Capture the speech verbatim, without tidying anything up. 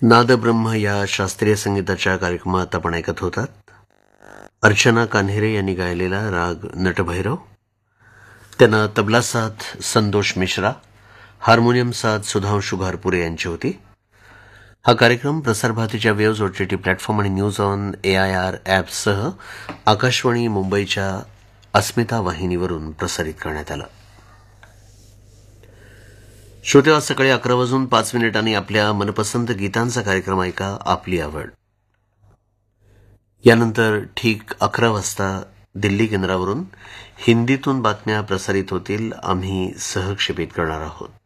नादब्रह्म या शास्त्रीय संगीताच्या कार्यक्रमात आपण ऐकत होतात अर्चना कान्हेरे यांनी गायलेला राग नटभैरव. त्यांना तबला साथ संतोष मिश्रा, हार्मोनियम साथ सुधांशु घारपुरे यांची होती. हा कार्यक्रम प्रसारभारतीच्या वेव्ज ओटीटी प्लॅटफॉर्म आणि न्यूज ऑन एआयआर ॲपसह आकाशवाणी मुंबईच्या अस्मिता वाहिनीवरून प्रसारित करण्यात आला. श्रोते, आज सकाळी अकरा वाजून पाच मिनिटांनी आपल्या मनपसंत गीतांचा कार्यक्रम ऐका, आपली आवड. यानंतर ठीक अकरा वाजता दिल्ली केंद्रावरून हिंदीतून बातम्या प्रसारित होतील. आम्ही सहक्षेपित करणार आहोत.